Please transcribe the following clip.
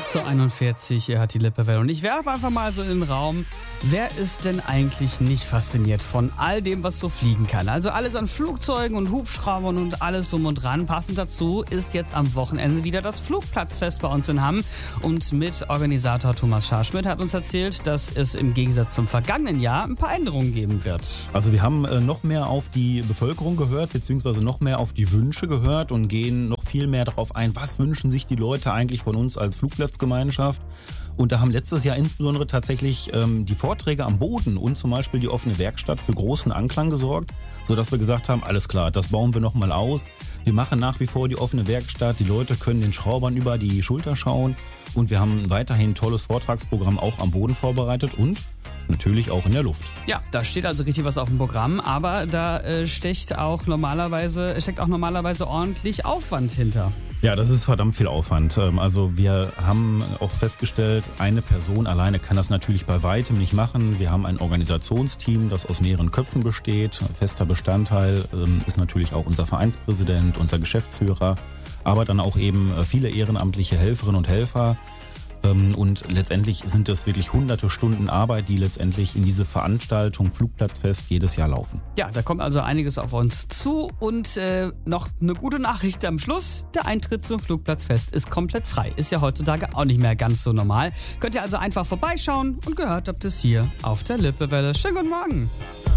8:41 Uhr, hat die Lippewelle. Und ich werfe einfach mal so in den Raum, wer ist denn eigentlich nicht fasziniert von all dem, was so fliegen kann? Also alles an Flugzeugen und Hubschraubern und alles drum und dran. Passend dazu ist jetzt am Wochenende wieder das Flugplatzfest bei uns in Hamm. Und mit Organisator Thomas Scharschmidt hat uns erzählt, dass es im Gegensatz zum vergangenen Jahr ein paar Änderungen geben wird. Also wir haben noch mehr auf die Bevölkerung gehört, beziehungsweise noch mehr auf die Wünsche gehört und gehen noch viel mehr darauf ein, was wünschen sich die Leute eigentlich von uns als Flugplatzgemeinschaft. Und da haben letztes Jahr insbesondere tatsächlich die Vorträge am Boden und zum Beispiel die offene Werkstatt für großen Anklang gesorgt, sodass wir gesagt haben, alles klar, das bauen wir nochmal aus. Wir machen nach wie vor die offene Werkstatt, die Leute können den Schraubern über die Schulter schauen und wir haben weiterhin ein tolles Vortragsprogramm auch am Boden vorbereitet und natürlich auch in der Luft. Ja, da steht also richtig was auf dem Programm, aber da steckt auch normalerweise ordentlich Aufwand hinter. Ja, das ist verdammt viel Aufwand. Also wir haben auch festgestellt, eine Person alleine kann das natürlich bei weitem nicht machen. Wir haben ein Organisationsteam, das aus mehreren Köpfen besteht. Fester Bestandteil ist natürlich auch unser Vereinspräsident, unser Geschäftsführer, aber dann auch eben viele ehrenamtliche Helferinnen und Helfer. Und letztendlich sind es wirklich hunderte Stunden Arbeit, die letztendlich in diese Veranstaltung Flugplatzfest jedes Jahr laufen. Ja, da kommt also einiges auf uns zu und noch eine gute Nachricht am Schluss. Der Eintritt zum Flugplatzfest ist komplett frei. Ist ja heutzutage auch nicht mehr ganz so normal. Könnt ihr also einfach vorbeischauen und gehört habt es hier auf der Lippewelle. Schönen guten Morgen.